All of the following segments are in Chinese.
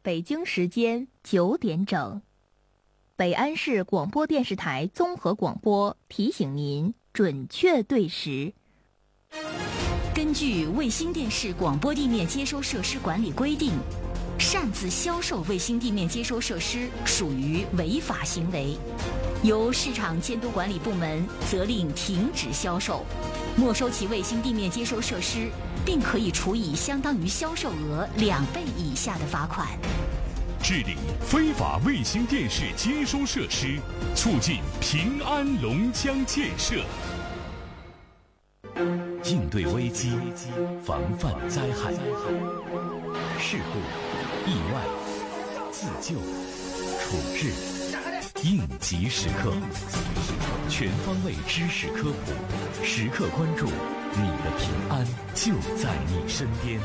北京时间9点整，北安市广播电视台综合广播提醒您准确对时。 根据卫星电视广播地面接收设施管理规定，擅自销售卫星地面接收设施属于违法行为，由市场监督管理部门责令停止销售，没收其卫星地面接收设施，并可以处以相当于销售额2倍以下的罚款。 治理非法卫星电视接收设施，促进平安龙江建设。 应对危机，防范灾害，事故、意外、自救、处置，应急时刻，全方位知识科普，时刻关注，你的平安就在你身边。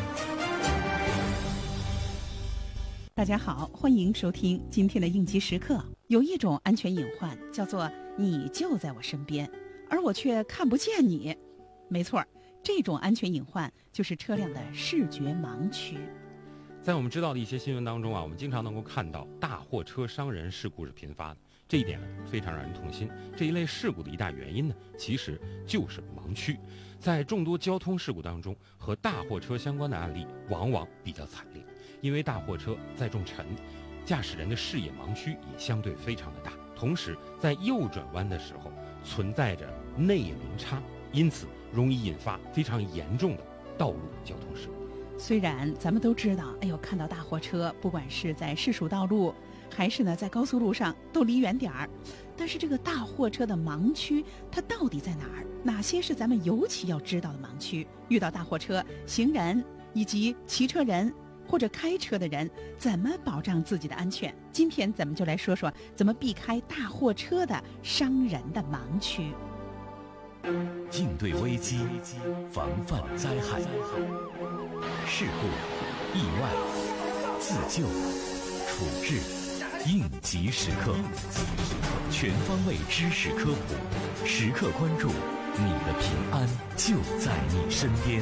大家好，欢迎收听今天的应急时刻。有一种安全隐患叫做你就在我身边，而我却看不见你。没错，这种安全隐患就是车辆的视觉盲区。 在我们知道的一些新闻当中啊，我们经常能够看到大货车伤人事故是频发的，这一点呢非常让人痛心。这一类事故的一大原因呢，其实就是盲区。在众多交通事故当中，和大货车相关的案例往往比较惨烈，因为大货车载重沉，驾驶人的视野盲区也相对非常的大，同时在右转弯的时候存在着内轮差，因此容易引发非常严重的道路交通事故。 虽然咱们都知道，看到大货车，不管是在市属道路，还是在高速路上，都离远点儿。但是这个大货车的盲区，它到底在哪儿？哪些是咱们尤其要知道的盲区？遇到大货车，行人以及骑车人或者开车的人，怎么保障自己的安全？今天咱们就来说说怎么避开大货车的伤人的盲区。 应对危机，防范灾害，事故、意外、自救、处置，应急时刻，全方位知识科普，时刻关注，你的平安就在你身边。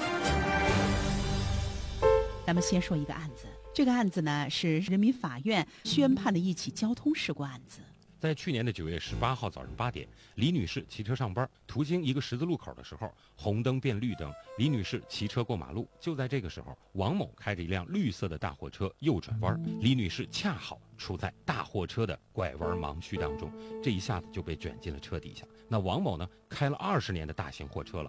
咱们先说一个案子，这个案子呢是人民法院宣判的一起交通事故案子。 在去年的9月18号早上8点，李女士骑车上班，途经一个十字路口的时候，红灯变绿灯，李女士骑车过马路。就在这个时候，王某开着一辆绿色的大货车右转弯，李女士恰好处在大货车的拐弯盲区当中，这一下子就被卷进了车底下。那王某呢，开了20年的大型货车了，